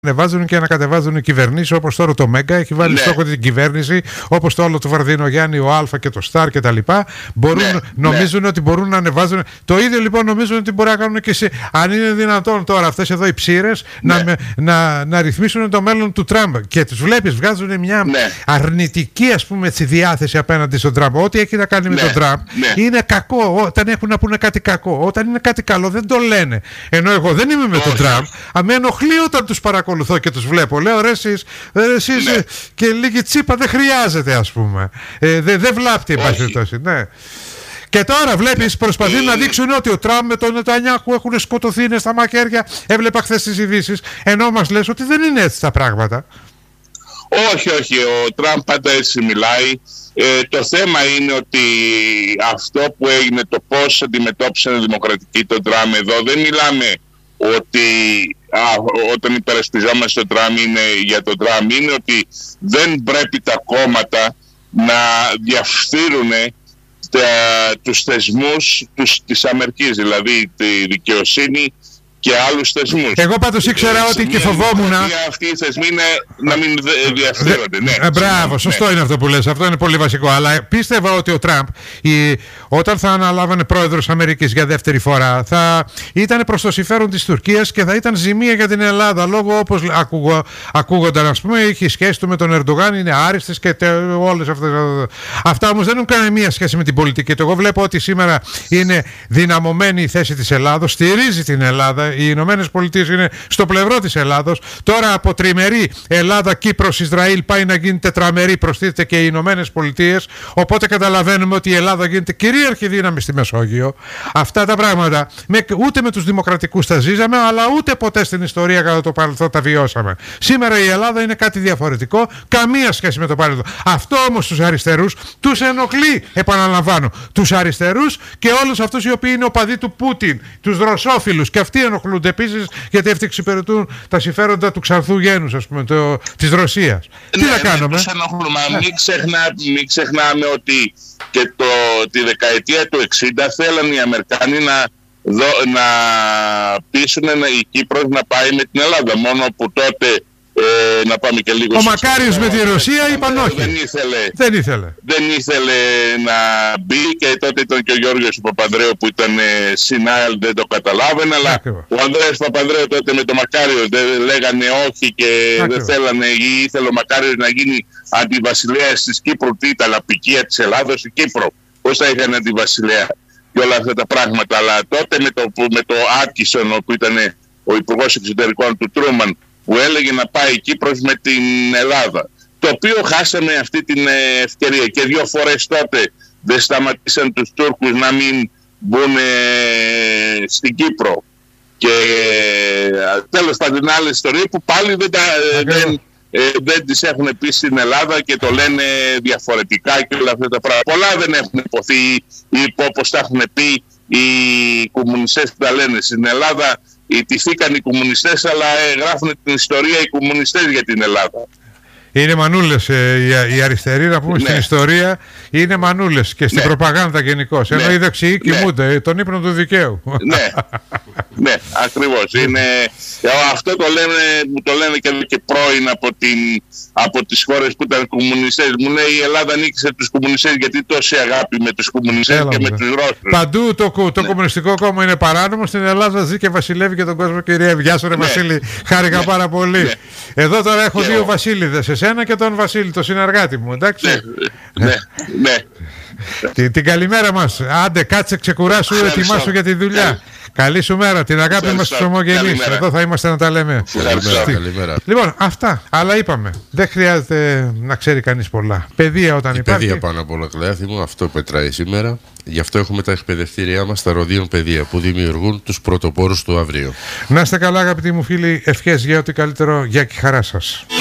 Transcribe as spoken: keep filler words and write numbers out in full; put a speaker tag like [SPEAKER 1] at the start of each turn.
[SPEAKER 1] ανεβάζουν και ανακατεβάζουν κυβερνήσεις, όπως τώρα το Μέγκα έχει βάλει ναι. στόχο την κυβέρνηση, όπως το άλλο του Βαρδινογιάννη, ο Αλφα και το Σταρ κτλ. Μπορούν, ναι. νομίζουν ναι. ότι μπορούν να ανεβάζουν. Το ίδιο λοιπόν νομίζουν ότι μπορεί να κάνουν και σε, αν είναι δυνατόν τώρα αυτές εδώ οι ψήρες ναι. να, να, να ρυθμίσουν το μέλλον του Τραμπ. Και τους βλέπεις, βγάζουν μια ναι. αρνητική ας πούμε έτσι, διάθεση απέναντι στον Τραμπ. Ό,τι έχει να κάνει ναι. με τον Τραμπ ναι. είναι κακό. Όταν έχουν να πούνε κάτι κακό, όταν είναι κάτι καλό δεν το λένε. Ενώ εγώ δεν είμαι με τον Τραμπ, με ενοχλεί όταν τους παρακολουθώ και τους βλέπω. Λέω ρε εσείς, ρε, εσείς ναι. και λίγη τσίπα δεν χρειάζεται ας πούμε. Ε, δεν δε βλάπτει η ναι. Και τώρα βλέπεις προσπαθεί ε... να δείξουν ότι ο Τραμπ με τον Νετανιάχου έχουν σκοτωθεί, είναι στα μαχαίρια. Έβλεπα χθες τις ειδήσεις. Ενώ μας λες ότι δεν είναι έτσι τα πράγματα.
[SPEAKER 2] Όχι, όχι. Ο Τραμπ πάντα έτσι μιλάει. Ε, το θέμα είναι ότι αυτό που έγινε, το πώς αντιμετώπισαν οι δημοκρατικοί τον Τραμπ εδώ, δεν μιλάμε ότι α, όταν υπερασπιζόμαστε τον Τραμπ είναι για τον Τραμπ, είναι ότι δεν πρέπει τα κόμματα να διαφθείρουν τα, τους θεσμούς τους, της Αμερικής, δηλαδή τη δικαιοσύνη και άλλους θεσμούς.
[SPEAKER 1] Εγώ πάντως ήξερα ε, ότι και φοβόμουν
[SPEAKER 2] αυτοί οι θεσμοί είναι να μην διαφθείρονται. Ναι,
[SPEAKER 1] ε, μπράβο, σωστό ναι. είναι αυτό που λες, αυτό είναι πολύ βασικό. Αλλά πίστευα ότι ο Τραμπ η, όταν θα αναλάβανε πρόεδρος Αμερικής για δεύτερη φορά θα ήταν προς το συμφέρον της Τουρκίας και θα ήταν ζημία για την Ελλάδα, λόγω όπως ακούγω, ακούγονταν ας πούμε είχε σχέση του με τον Ερντογάν, είναι άριστες και τε, όλες αυτές. Αυτά όμως δεν έχουν καμία σχέση με την πολιτική. Εγώ βλέπω ότι σήμερα είναι δυναμωμένη η θέση της Ελλάδος, στηρίζει την Ελλάδα. Οι Ηνωμένες Πολιτείες είναι στο πλευρό της Ελλάδος. Τώρα από τριμερή Ελλάδα, Κύπρος, Ισραήλ πάει να γίνει τετραμερή, προστίθεται και οι Ηνωμένες Πολιτείες. Οπότε καταλαβαίνουμε ότι η Ελλάδα γίνεται κυρίαρχη δύναμη στη Μεσόγειο. Αυτά τα πράγματα με, ούτε με τους δημοκρατικούς τα ζήσαμε, αλλά ούτε ποτέ στην ιστορία κατά το παρελθόν τα βιώσαμε. Σήμερα η Ελλάδα είναι κάτι διαφορετικό, καμία σχέση με το παρελθόν. Αυτό όμως τους αριστερούς τους ενοχλεί, επαναλαμβάνω. Τους αριστερούς και όλους αυτούς οι οποίοι είναι οπαδοί του Πούτιν, τους δροσόφιλους, και αυτοί ενοχλούνται επίσης γιατί αυτοί εξυπηρετούν τα συμφέροντα του ξανθού γένους, ας πούμε, το, της Ρωσίας. Ναι, τι να κάνουμε.
[SPEAKER 2] Ναι, μην, ξεχνά, μην ξεχνάμε ότι και το, τη δεκαετία του εξήντα θέλαν οι Αμερικάνοι να, δω, να πείσουν η Κύπρος να πάει με την Ελλάδα. Μόνο που τότε ε, να πάμε και λίγο.
[SPEAKER 1] Ο Μακάριος με τη Ρωσία είπαν όχι.
[SPEAKER 2] Δεν ήθελε,
[SPEAKER 1] δεν ήθελε.
[SPEAKER 2] Δεν ήθελε να μπει και τότε ήταν και ο Γιώργος Παπανδρέου που ήταν ε, συνάιλ, δεν το καταλάβαινε. Αλλά Άκριβα. ο Ανδρέας Παπανδρέου τότε με τον Μακάριο δεν λέγανε όχι και Άκριβα. δεν θέλανε. Ή ήθελε ο Μακάριος να γίνει αντιβασιλέας της Κύπρου. Τι ήταν, απικία της Ελλάδος η Κύπρο. Πώς θα είχαν αντιβασιλέα και όλα αυτά τα πράγματα. Αλλά τότε με το, με το Άτκισον που ήταν ο υπουργός εξωτερικών του Τρούμαν, που έλεγε να πάει η Κύπρος με την Ελλάδα, το οποίο χάσαμε αυτή την ευκαιρία και δύο φορές τότε δεν σταματήσαν τους Τούρκους να μην μπουν στην Κύπρο και τέλος πάντων άλλη ιστορία που πάλι δεν, τα, δεν, δεν τις έχουν πει στην Ελλάδα και το λένε διαφορετικά και όλα αυτά τα πράγματα. Πολλά δεν έχουν υποθεί ή όπως τα έχουν πει οι κομμουνιστές που τα λένε στην Ελλάδα. Ιτηθήκαν οι κομμουνιστές, αλλά ε, γράφουν την ιστορία οι κομμουνιστές για την Ελλάδα.
[SPEAKER 1] Είναι μανούλες ε, οι αριστεροί, να πούμε, ναι. στην ιστορία είναι μανούλες και στην ναι. προπαγάνδα γενικώς. Ναι. Ενώ οι δεξιοί κοιμούνται, ναι. τον ύπνο του δικαίου.
[SPEAKER 2] Ναι, ναι, ακριβώς. Είναι, αυτό το λένε, μου το λένε και, και πρώην από, την, από τις χώρες που ήταν κομμουνιστές. Μου λέει η Ελλάδα νίκησε τους κομμουνιστές, γιατί τόση αγάπη με τους κομμουνιστές Έλα, και με, με τους Ρώσους.
[SPEAKER 1] Παντού το, το ναι. κομμουνιστικό κόμμα είναι παράνομο. Στην Ελλάδα ζει και βασιλεύει και τον κόσμο, κυρία. Γεια σου ρε ναι. Βασίλη, χάρηκα ναι. πάρα πολύ. Ναι. Εδώ τώρα έχω και δύο βασίλειδες. Εσένα και τον Βασίλη, το συνεργάτη μου, εντάξει.
[SPEAKER 2] Ναι, ναι, ναι.
[SPEAKER 1] Την, την καλημέρα μας. Άντε, κάτσε, ξεκουράσου, ετοιμάσου για τη δουλειά. Καλή σου μέρα, την αγάπη μας στους ομογενείς. Εδώ θα είμαστε να τα λέμε.
[SPEAKER 3] Καλημέρα, καλημέρα.
[SPEAKER 1] Λοιπόν, αυτά. Αλλά είπαμε, δεν χρειάζεται να ξέρει κανείς πολλά. Παιδεία όταν
[SPEAKER 3] Η
[SPEAKER 1] υπάρχει.
[SPEAKER 3] Παιδεία πάνω απ' όλα, Κλέαθη μου, αυτό πετράει σήμερα. Γι' αυτό έχουμε τα εκπαιδευτήριά μας, τα Ροδίων Παιδεία, που δημιουργούν τους πρωτοπόρους του αύριο.
[SPEAKER 1] Να είστε καλά, αγαπητοί μου φίλοι. Ευχές για ό,τι καλύτερο. Γεια και χαρά σας.